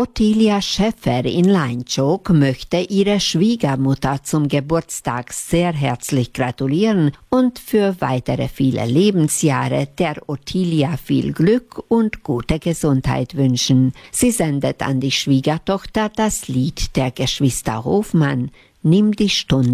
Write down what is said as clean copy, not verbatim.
Ottilia Schäffer in Leinzschog möchte ihrer Schwiegermutter zum Geburtstag sehr herzlich gratulieren und für weitere viele Lebensjahre der Ottilia viel Glück und gute Gesundheit wünschen. Sie sendet an die Schwiegertochter das Lied der Geschwister Hofmann, Nimm die Stunde